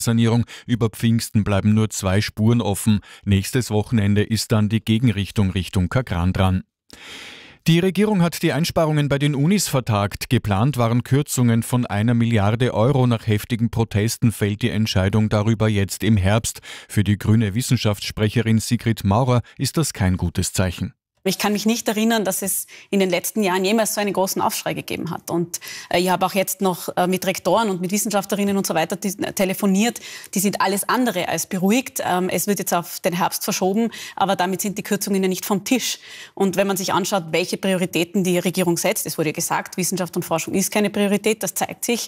Sanierung. Über Pfingsten bleiben nur 2 Spuren offen. Nächstes Wochenende ist dann die Gegenrichtung Richtung Kagran dran. Die Regierung hat die Einsparungen bei den Unis vertagt. Geplant waren Kürzungen von 1 Milliarde Euro. Nach heftigen Protesten fällt die Entscheidung darüber jetzt im Herbst. Für die grüne Wissenschaftssprecherin Sigrid Maurer ist das kein gutes Zeichen. Ich kann mich nicht erinnern, dass es in den letzten Jahren jemals so einen großen Aufschrei gegeben hat. Und ich habe auch jetzt noch mit Rektoren und mit Wissenschaftlerinnen und so weiter telefoniert. Die sind alles andere als beruhigt. Es wird jetzt auf den Herbst verschoben, aber damit sind die Kürzungen ja nicht vom Tisch. Und wenn man sich anschaut, welche Prioritäten die Regierung setzt, es wurde ja gesagt, Wissenschaft und Forschung ist keine Priorität, das zeigt sich.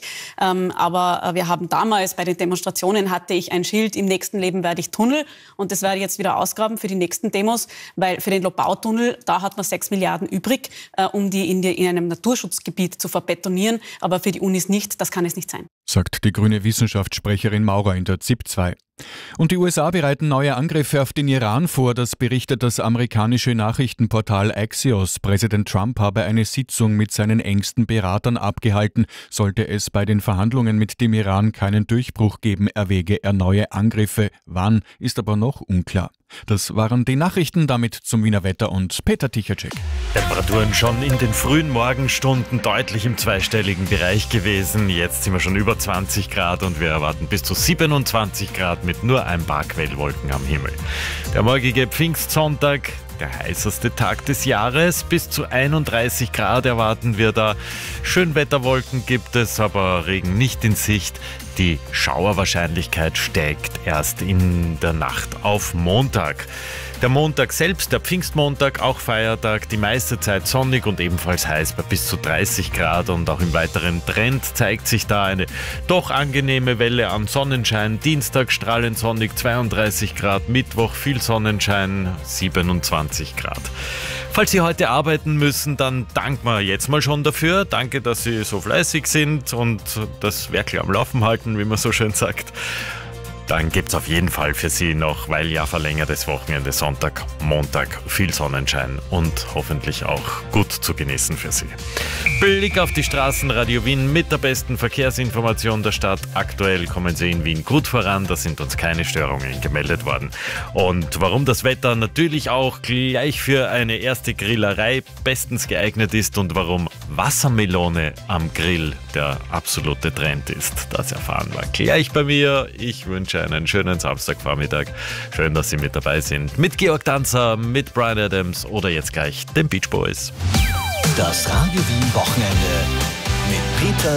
Aber wir haben damals bei den Demonstrationen hatte ich ein Schild, im nächsten Leben werde ich Tunnel. Und das werde ich jetzt wieder ausgraben für die nächsten Demos, weil für den Lobau-Tunnel da hat man 6 Milliarden übrig, um die in einem Naturschutzgebiet zu verbetonieren. Aber für die Unis nicht, das kann es nicht sein. Sagt die grüne Wissenschaftssprecherin Maurer in der ZIP 2. Und die USA bereiten neue Angriffe auf den Iran vor, das berichtet das amerikanische Nachrichtenportal Axios. Präsident Trump habe eine Sitzung mit seinen engsten Beratern abgehalten. Sollte es bei den Verhandlungen mit dem Iran keinen Durchbruch geben, erwäge er neue Angriffe. Wann, ist aber noch unklar. Das waren die Nachrichten, damit zum Wiener Wetter und Peter Tichacek. Temperaturen schon in den frühen Morgenstunden deutlich im zweistelligen Bereich gewesen. Jetzt sind wir schon über 20 Grad und wir erwarten bis zu 27 Grad mit nur ein paar Quellwolken am Himmel. Der morgige Pfingstsonntag, der heißeste Tag des Jahres. Bis zu 31 Grad erwarten wir da. Schönwetterwolken gibt es, aber Regen nicht in Sicht. Die Schauerwahrscheinlichkeit steigt erst in der Nacht auf Montag. Der Montag selbst, der Pfingstmontag, auch Feiertag, die meiste Zeit sonnig und ebenfalls heiß bei bis zu 30 Grad. Und auch im weiteren Trend zeigt sich da eine doch angenehme Welle an Sonnenschein. Dienstag strahlend sonnig, 32 Grad, Mittwoch viel Sonnenschein, 27 Grad. Falls Sie heute arbeiten müssen, dann danken wir jetzt mal schon dafür. Danke, dass Sie so fleißig sind und das Werkel am Laufen halten, wie man so schön sagt. Dann gibt es auf jeden Fall für Sie noch, weil ja verlängertes Wochenende, Sonntag, Montag, viel Sonnenschein und hoffentlich auch gut zu genießen für Sie. Blick auf die Straßen, Radio Wien mit der besten Verkehrsinformation der Stadt. Aktuell kommen Sie in Wien gut voran, da sind uns keine Störungen gemeldet worden. Und warum das Wetter natürlich auch gleich für eine erste Grillerei bestens geeignet ist und warum Wassermelone am Grill der absolute Trend ist, das erfahren wir gleich bei mir. Ich wünsche einen schönen Samstagvormittag. Schön, dass Sie mit dabei sind. Mit Georg Danzer, mit Bryan Adams oder jetzt gleich den Beach Boys. Das Radio Wien Wochenende mit Peter